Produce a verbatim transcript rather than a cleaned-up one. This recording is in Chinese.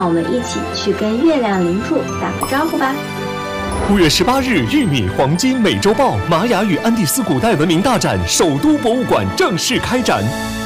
我们一起去跟月亮领主打个招呼吧。 五月十八日，玉米黄金美洲豹玛雅与安第斯古代文明大展首都博物馆正式开展。